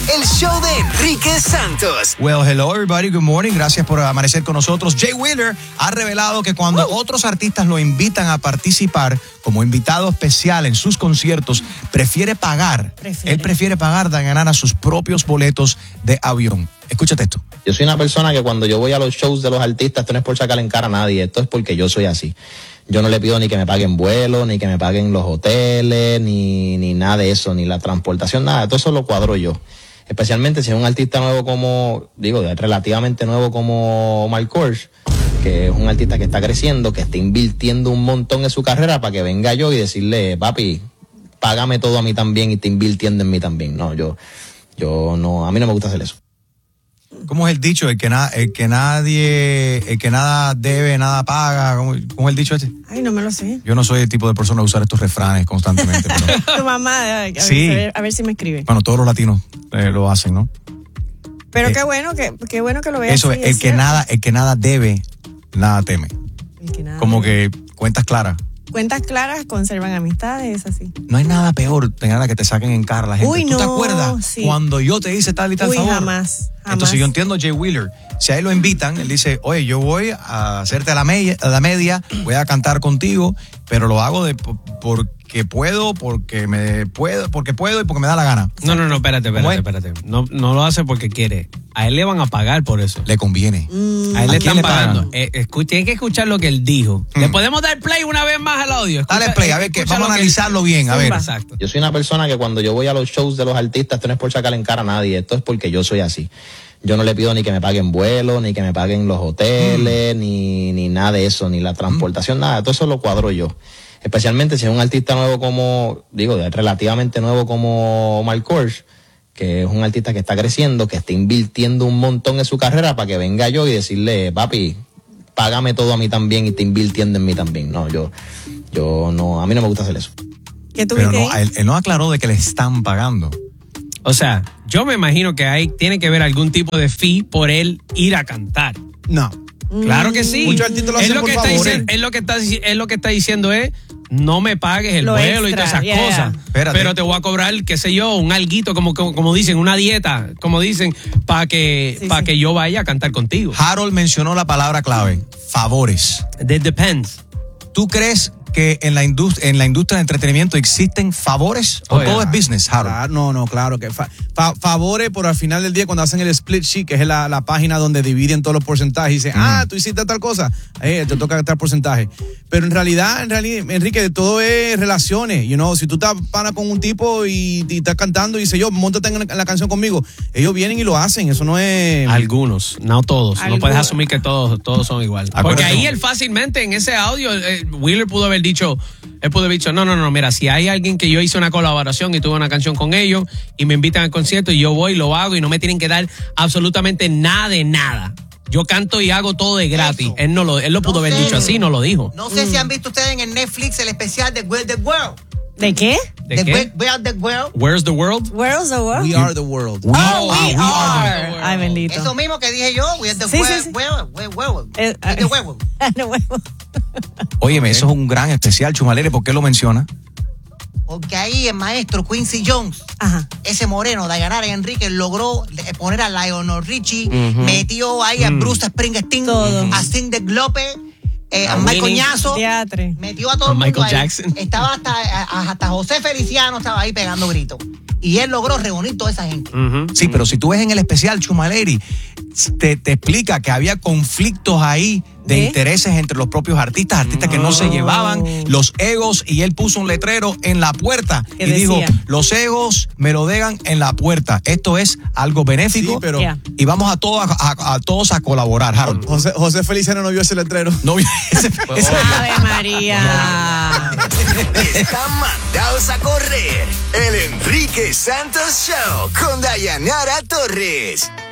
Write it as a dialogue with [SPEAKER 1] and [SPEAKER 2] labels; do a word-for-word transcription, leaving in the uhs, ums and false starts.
[SPEAKER 1] el show de Enrique Santos.
[SPEAKER 2] Well, hello everybody, good morning. Gracias por amanecer con nosotros. Jay Wheeler ha revelado que cuando uh. otros artistas lo invitan a participar como invitado especial en sus conciertos, prefiere pagar. Prefiere. Él prefiere pagar de ganar a sus propios boletos de avión. Escúchate esto.
[SPEAKER 3] Yo soy una persona que cuando yo voy a los shows de los artistas, esto no es por sacarle en cara a nadie, esto es porque yo soy así. Yo no le pido ni que me paguen vuelos, ni que me paguen los hoteles, ni, ni nada de eso, ni la transportación, nada. Todo eso lo cuadro yo. Especialmente si es un artista nuevo como, digo, relativamente nuevo como Omar Kors, que es un artista que está creciendo, que está invirtiendo un montón en su carrera para que venga yo y decirle, papi, págame todo a mí también y te invirtiendo en mí también. No, yo, yo no, a mí no me gusta hacer eso.
[SPEAKER 2] ¿Cómo es el dicho? El que, na, el que nadie, el que nada debe, nada paga. ¿Cómo, cómo es el dicho este?
[SPEAKER 4] Ay, no me lo sé.
[SPEAKER 2] Yo no soy el tipo de persona a usar estos refranes constantemente. Pero...
[SPEAKER 4] Tu mamá, a ver,
[SPEAKER 2] sí.
[SPEAKER 4] a, ver, a ver si me escribe.
[SPEAKER 2] Bueno, todos los latinos eh, lo hacen, ¿no?
[SPEAKER 4] Pero
[SPEAKER 2] eh,
[SPEAKER 4] qué bueno que, qué bueno que lo veas.
[SPEAKER 2] Eso
[SPEAKER 4] así,
[SPEAKER 2] es, el
[SPEAKER 4] es
[SPEAKER 2] que
[SPEAKER 4] cierto.
[SPEAKER 2] nada, el que nada debe, nada teme.
[SPEAKER 4] El que nada
[SPEAKER 2] Como
[SPEAKER 4] debe.
[SPEAKER 2] que cuentas claras.
[SPEAKER 4] Cuentas claras conservan amistades, así.
[SPEAKER 2] No hay nada peor de nada que te saquen en cara la gente.
[SPEAKER 4] Uy,
[SPEAKER 2] ¿Tú
[SPEAKER 4] no,
[SPEAKER 2] te acuerdas
[SPEAKER 4] sí.
[SPEAKER 2] cuando yo te hice tal y tal
[SPEAKER 4] Uy,
[SPEAKER 2] favor?
[SPEAKER 4] jamás, jamás.
[SPEAKER 2] Entonces yo entiendo a Jay Wheeler. Si a él lo invitan, él dice, oye, yo voy a hacerte a la, media, a la media, voy a cantar contigo, pero lo hago de porque puedo, porque me puedo, porque puedo y porque me da la gana.
[SPEAKER 5] No, no, no, espérate, espérate, espérate. No, no lo hace porque quiere. A él le van a pagar por eso.
[SPEAKER 2] Le conviene.
[SPEAKER 4] Mm.
[SPEAKER 5] A él le
[SPEAKER 2] ¿A quién
[SPEAKER 5] están
[SPEAKER 2] le
[SPEAKER 5] pagando.
[SPEAKER 2] pagan?
[SPEAKER 5] Eh, escucha, hay que escuchar lo que él dijo.
[SPEAKER 2] Mm.
[SPEAKER 5] ¿Le podemos dar play una vez más al audio? Escucha,
[SPEAKER 2] Dale play, a ver, que
[SPEAKER 5] escucha
[SPEAKER 2] vamos a
[SPEAKER 5] lo que
[SPEAKER 2] analizarlo bien, a ver.
[SPEAKER 5] Exacto.
[SPEAKER 3] Yo soy una persona que cuando yo voy a los shows de los artistas, esto no es por sacarle en cara a nadie, esto es porque yo soy así. Yo no le pido ni que me paguen vuelos, ni que me paguen los hoteles, mm. ni, ni nada de eso, ni la transportación, mm. nada. Todo eso lo cuadro yo. Especialmente si es un artista nuevo como, digo, relativamente nuevo como Omar Kors, que es un artista que está creciendo, que está invirtiendo un montón en su carrera para que venga yo y decirle, papi, págame todo a mí también y te invirtiendo en mí también. No, yo, yo no, a mí no me gusta hacer eso.
[SPEAKER 4] ¿Qué tú
[SPEAKER 2] Pero
[SPEAKER 4] viste
[SPEAKER 2] no,
[SPEAKER 4] ahí?
[SPEAKER 2] él, él no aclaró de que le están pagando.
[SPEAKER 5] O sea, yo me imagino que hay, tiene que haber algún tipo de fee por él ir a cantar.
[SPEAKER 6] No.
[SPEAKER 5] Claro que sí.
[SPEAKER 6] Muchos artistas lo
[SPEAKER 5] es
[SPEAKER 6] hacen
[SPEAKER 5] lo
[SPEAKER 6] por
[SPEAKER 5] que está
[SPEAKER 6] favor.
[SPEAKER 5] diciendo, es lo que está es lo que está diciendo es no me pagues el
[SPEAKER 4] Lo
[SPEAKER 5] vuelo
[SPEAKER 4] extra,
[SPEAKER 5] y todas esas
[SPEAKER 4] yeah.
[SPEAKER 5] cosas.
[SPEAKER 2] Espérate.
[SPEAKER 5] Pero te voy a cobrar, qué sé yo, un alguito, como, como, como dicen, una dieta, como dicen, para que,
[SPEAKER 4] Sí,
[SPEAKER 5] para
[SPEAKER 4] sí.
[SPEAKER 5] que yo vaya a cantar contigo.
[SPEAKER 2] Harold mencionó la palabra clave, favores.
[SPEAKER 5] It depends.
[SPEAKER 2] ¿Tú crees que en la industria, en la industria de entretenimiento existen favores o
[SPEAKER 5] Oh, yeah.
[SPEAKER 2] todo es business, Harold?
[SPEAKER 6] Claro, no, no, claro que fa- fa- favores, por al final del día cuando hacen el split sheet, que es la, la página donde dividen todos los porcentajes y dicen, mm. ah, tú hiciste tal cosa, eh, te toca tal porcentaje. Pero en realidad, en realidad, Enrique, todo es relaciones, you know, si tú estás pana con un tipo y, y estás cantando y dice yo, móntate en la, en la canción conmigo, ellos vienen y lo hacen, eso no es...
[SPEAKER 5] Algunos, no todos.
[SPEAKER 4] Algunos.
[SPEAKER 5] No puedes asumir que todos, todos son igual.
[SPEAKER 2] Acuérdate.
[SPEAKER 5] Porque ahí él fácilmente, en ese audio, eh, Wheeler pudo haber dicho, él pudo haber dicho, no, no, no, mira, si hay alguien que yo hice una colaboración y tuve una canción con ellos y me invitan al concierto y yo voy, lo hago y no me tienen que dar absolutamente nada de nada. Yo canto y hago todo de gratis.
[SPEAKER 7] Eso.
[SPEAKER 5] Él no lo, él lo pudo
[SPEAKER 7] No
[SPEAKER 5] haber
[SPEAKER 7] sé.
[SPEAKER 5] dicho así, no lo dijo.
[SPEAKER 7] No sé
[SPEAKER 4] Mm.
[SPEAKER 7] si han visto ustedes en el Netflix el especial de Where's the World.
[SPEAKER 4] ¿De qué?
[SPEAKER 5] ¿De
[SPEAKER 7] The
[SPEAKER 5] qué?
[SPEAKER 7] Where- Where's the World.
[SPEAKER 5] Where's the world?
[SPEAKER 4] Where's the world?
[SPEAKER 6] We are the world.
[SPEAKER 4] Oh, we,
[SPEAKER 5] we
[SPEAKER 4] are.
[SPEAKER 5] are the world.
[SPEAKER 4] Ay, bendito.
[SPEAKER 7] Eso mismo que dije yo. Where's the
[SPEAKER 4] Sí, sí,
[SPEAKER 7] World.
[SPEAKER 4] sí.
[SPEAKER 7] Where, where, where,
[SPEAKER 4] Eh,
[SPEAKER 7] where's the world.
[SPEAKER 4] De nuevo.
[SPEAKER 2] Óyeme, eso es un gran especial, Chumalere, ¿por qué lo menciona?
[SPEAKER 7] Porque ahí el maestro Quincy Jones,
[SPEAKER 4] Ajá.
[SPEAKER 7] ese moreno, Dayanara Enrique, logró poner a Lionel Richie, metió ahí a Bruce Springsteen,
[SPEAKER 4] Todo.
[SPEAKER 7] a Cindy López, eh, a,
[SPEAKER 5] A
[SPEAKER 7] Michael
[SPEAKER 5] Winnie.
[SPEAKER 7] Ñazo.
[SPEAKER 4] Teatre.
[SPEAKER 7] Metió a todo
[SPEAKER 5] A
[SPEAKER 7] el mundo
[SPEAKER 5] Michael
[SPEAKER 7] ahí.
[SPEAKER 5] Jackson.
[SPEAKER 7] Estaba hasta, a- hasta José Feliciano estaba ahí pegando gritos. Y él logró reunir toda esa gente.
[SPEAKER 5] Ujú.
[SPEAKER 2] Sí, pero si tú ves en el especial, Chumaleri, te, te explica que había conflictos ahí de
[SPEAKER 4] ¿Eh?
[SPEAKER 2] intereses entre los propios artistas, artistas que no se
[SPEAKER 4] Oh.
[SPEAKER 2] llevaban, los egos, y él puso un letrero en la puerta y
[SPEAKER 4] ¿Qué
[SPEAKER 2] dijo,
[SPEAKER 4] decía?
[SPEAKER 2] los egos me lo dejan en la puerta. Esto es algo benéfico
[SPEAKER 6] Sí, pero
[SPEAKER 4] Yeah.
[SPEAKER 2] y vamos a todos a, a- a todos a colaborar, Harold.
[SPEAKER 6] José, José Feliciano no vio ese letrero.
[SPEAKER 2] No, ese- ese-
[SPEAKER 4] Ave María.
[SPEAKER 1] Están mandados a correr. El Enrique Santos Show con Dayanara Torres.